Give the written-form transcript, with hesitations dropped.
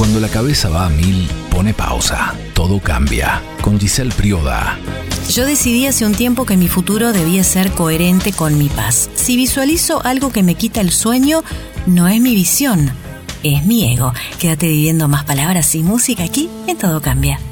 Cuando la cabeza va a mil, pone pausa. Todo cambia. Con Giselle Prioda. Yo decidí hace un tiempo que mi futuro debía ser coherente con mi paz. Si visualizo algo que me quita el sueño, no es mi visión, es mi ego. Quédate viviendo más palabras y música aquí en Todo Cambia.